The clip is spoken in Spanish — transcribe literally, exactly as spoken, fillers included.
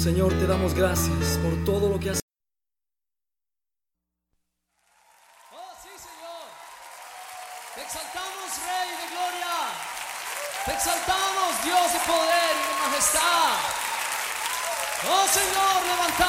Señor, te damos gracias por todo lo que has. Oh, sí, Señor. Te exaltamos, Rey de gloria. Te exaltamos, Dios de poder y de majestad. Oh, Señor, levantamos.